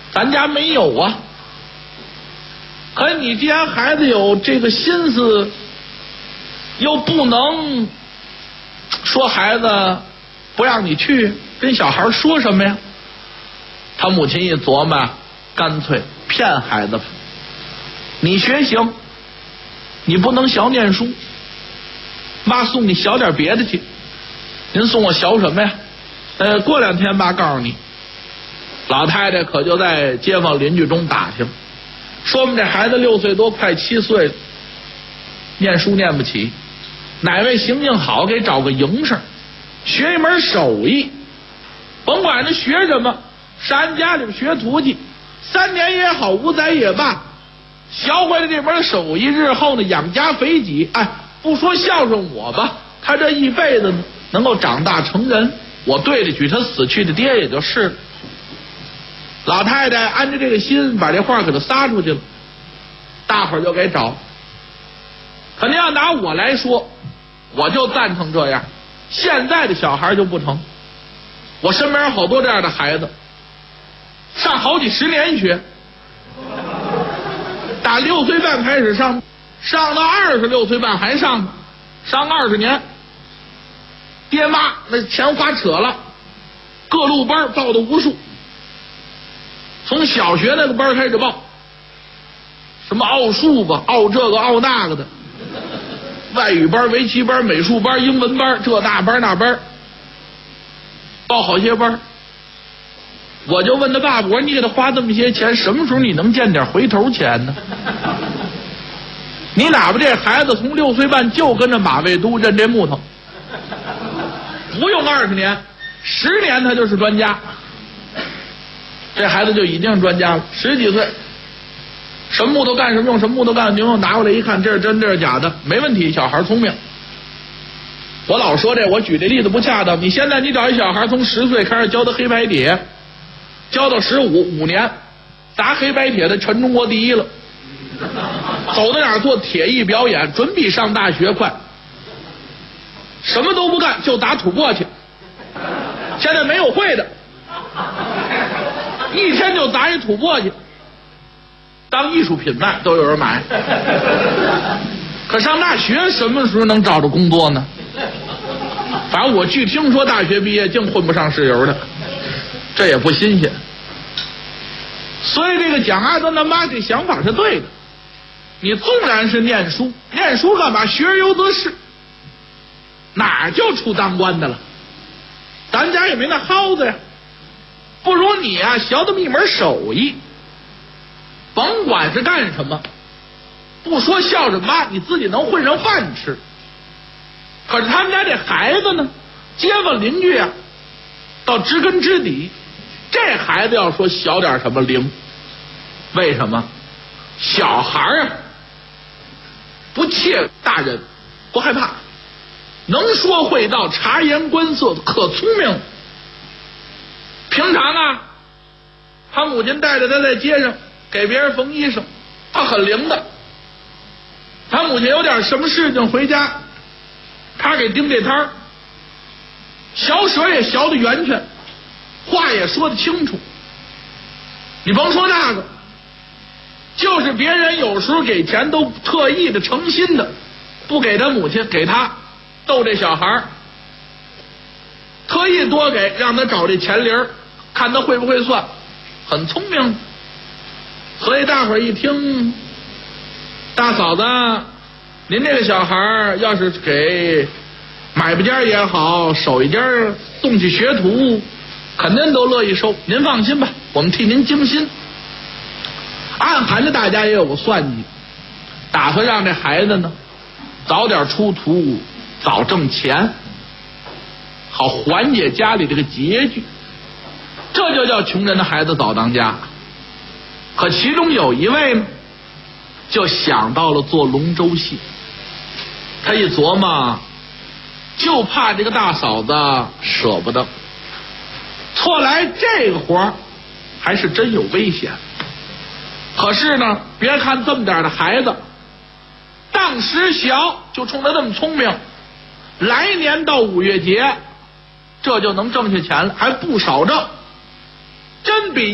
咱家没有啊。可是你既然孩子有这个心思，又不能说孩子不让你去，跟小孩说什么呀？他母亲一琢磨，干脆骗孩子吧。你学行，你不能小念书，妈送你小点别的去。您送我小什么呀？过2天妈告诉你。老太太可就在街坊邻居中打听，说我们这孩子6岁多快7岁，念书念不起，哪位行性好给找个营生，学一门手艺，甭管他学什么，上家里学徒去，3年也好，5载也罢，学会了这门手艺，日后呢养家肥己，不说孝顺我吧，他这一辈子能够长大成人，我对得起他死去的爹也就是了。老太太按着这个心，把这话给他撒出去了，大伙儿就给找。可您要拿我来说，我就赞成这样。现在的小孩就不成，我身边有好多这样的孩子，上好几10年学，打6岁半开始上，上到26岁半还上20年。爹妈那钱花扯了，各路班报的无数，从小学那个班开始报，什么奥数吧，奥这个奥那个的，外语班、围棋班、美术班、英文班，这大班那班，报好些班。我就问他爸爸，我说你给他花这么些钱，什么时候你能见点回头钱呢？你哪怕这孩子从6岁半就跟着马未都认这木头，不用20年，10年他就是专家。这孩子就已经是专家了，10几岁，什么木头干什么用，什么木头干什么用，拿过来一看，这是真，这是假的，没问题，小孩聪明。我老说这，我举这例子不恰当。你现在你找一小孩从10岁开始教他黑白铁，教到15年，砸黑白铁的全中国第一了，走到哪儿做铁艺表演，准比上大学快。什么都不干，就打土拨去。现在没有会的，一天就砸一土拨去，当艺术品卖都有人买。可上大学什么时候能找着工作呢？反正我据听说大学毕业净混不上事由的，这也不新鲜。所以这个蒋阿端他妈这想法是对的。你纵然是念书，念书干嘛？学而优则仕，哪就出当官的了？咱家也没那耗子呀，不如你啊学这么一门手艺，甭管是干什么，不说孝顺妈，你自己能混上饭吃。可是他们家这孩子呢，街坊邻居啊，到知根知底，这孩子要说小点什么灵，为什么？小孩啊，不怯大人，不害怕，能说会道，察言观色，可聪明。平常啊，他母亲带着他在街上给别人缝衣裳，他很灵的。他母亲有点什么事情回家，他给盯这摊儿，小水也学得圆全，话也说得清楚。你甭说那个，就是别人有时候给钱都特意的诚心的不给他母亲，给他逗这小孩，特意多给，让他找这钱零，看他会不会算，很聪明。所以大伙儿一听，大嫂子，您这个小孩要是给买不家也好，手艺家送去学徒，肯定都乐意收。您放心吧，我们替您精心。暗含着大家也有个算计，打算让这孩子呢早点出徒，早挣钱，好缓解家里这个拮据。这就叫穷人的孩子早当家。可其中有一位呢，就想到了做龙舟戏。他一琢磨，就怕这个大嫂子舍不得，错来这个活还是真有危险。可是呢，别看这么点的孩子，当时小就冲他这么聪明，来年到5月节，这就能挣下钱了，还不少挣，真比